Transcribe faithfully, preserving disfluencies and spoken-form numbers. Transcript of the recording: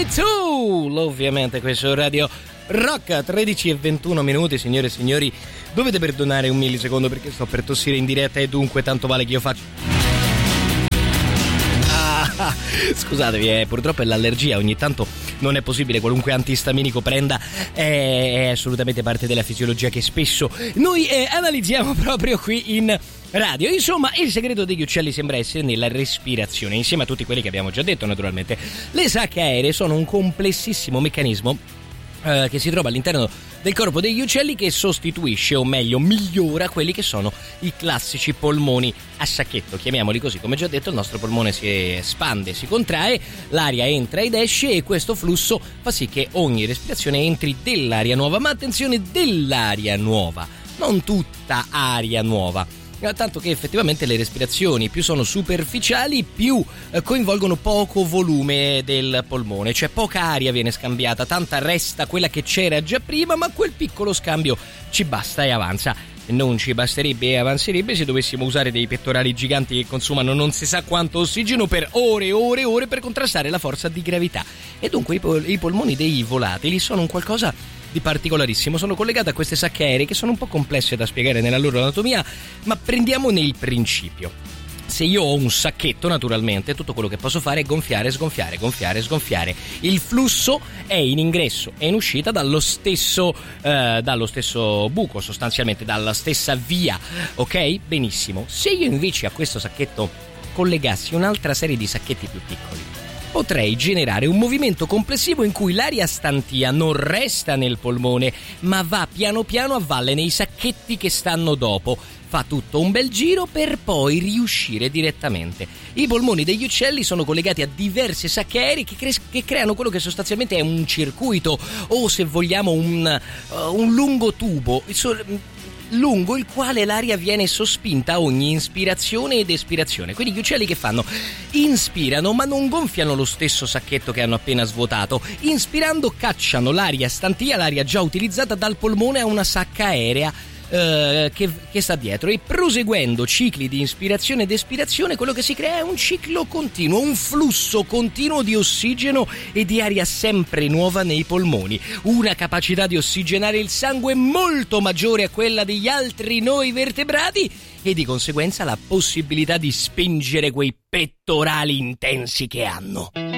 Me Too, ovviamente questo Radio Rock. Tredici e ventuno minuti, signore e signori, dovete perdonare un millisecondo perché sto per tossire in diretta e dunque tanto vale che io faccia. Ah, scusatevi, eh, purtroppo è l'allergia, ogni tanto non è possibile, qualunque antistaminico prenda è, è assolutamente parte della fisiologia che spesso noi eh, analizziamo proprio qui in radio. Insomma, il segreto degli uccelli sembra essere nella respirazione, insieme a tutti quelli che abbiamo già detto naturalmente. Le sacche aeree sono un complessissimo meccanismo eh, che si trova all'interno del corpo degli uccelli, che sostituisce, o meglio migliora, quelli che sono i classici polmoni a sacchetto, chiamiamoli così. Come già detto, il nostro polmone si espande, si contrae, l'aria entra ed esce e questo flusso fa sì che ogni respirazione entri dell'aria nuova, ma attenzione, dell'aria nuova, non tutta aria nuova. Tanto che effettivamente le respirazioni più sono superficiali, più eh, coinvolgono poco volume del polmone, cioè poca aria viene scambiata, tanta resta quella che c'era già prima, ma quel piccolo scambio ci basta e avanza. Non ci basterebbe e avanzerebbe se dovessimo usare dei pettorali giganti che consumano non si sa quanto ossigeno per ore e ore e ore per contrastare la forza di gravità. E dunque i, pol- i polmoni dei volatili sono un qualcosa di particolarissimo, sono collegate a queste sacche aeree che sono un po' complesse da spiegare nella loro anatomia, ma prendiamo nel principio. Se io ho un sacchetto, naturalmente tutto quello che posso fare è gonfiare, sgonfiare, gonfiare, sgonfiare. Il flusso è in ingresso e in uscita dallo stesso eh, dallo stesso buco, sostanzialmente dalla stessa via, ok? Benissimo. Se io invece a questo sacchetto collegassi un'altra serie di sacchetti più piccoli, potrei generare un movimento complessivo in cui l'aria stantia non resta nel polmone, ma va piano piano a valle nei sacchetti che stanno dopo. Fa tutto un bel giro per poi riuscire direttamente. I polmoni degli uccelli sono collegati a diverse sacche aeree che, cre- che creano quello che sostanzialmente è un circuito, o se vogliamo un, uh, un lungo tubo lungo il quale l'aria viene sospinta a ogni inspirazione ed espirazione. Quindi gli uccelli che fanno? Inspirano, ma non gonfiano lo stesso sacchetto che hanno appena svuotato. Inspirando cacciano l'aria stantia, l'aria già utilizzata dal polmone, a una sacca aerea eh, che, che sta dietro, e proseguendo cicli di ispirazione ed espirazione quello che si crea è un ciclo continuo, un flusso continuo di ossigeno e di aria sempre nuova nei polmoni, una capacità di ossigenare il sangue molto maggiore a quella degli altri noi vertebrati, e di conseguenza la possibilità di spingere quei pettorali intensi che hanno.